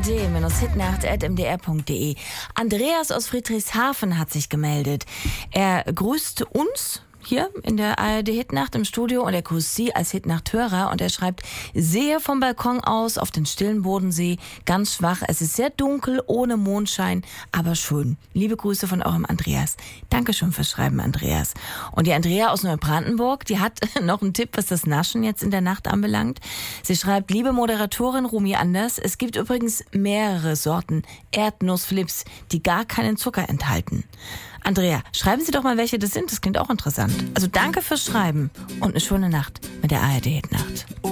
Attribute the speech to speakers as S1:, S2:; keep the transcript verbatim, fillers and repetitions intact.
S1: d hitnacht at m d r punkt d e. Andreas aus Friedrichshafen hat sich gemeldet. Er grüßt uns hier in der A R D Hitnacht im Studio und er grüßt Sie als Hitnacht-Hörer und er schreibt, sehe vom Balkon aus auf den stillen Bodensee, ganz schwach, es ist sehr dunkel, ohne Mondschein, aber schön. Liebe Grüße von eurem Andreas. Dankeschön fürs Schreiben, Andreas. Und die Andrea aus Neubrandenburg, die hat noch einen Tipp, was das Naschen jetzt in der Nacht anbelangt. Sie schreibt, liebe Moderatorin Rumi Anders, es gibt übrigens mehrere Sorten Erdnussflips, die gar keinen Zucker enthalten. Andrea, schreiben Sie doch mal, welche das sind. Das klingt auch interessant. Also danke fürs Schreiben und eine schöne Nacht mit der A R D Hitnacht.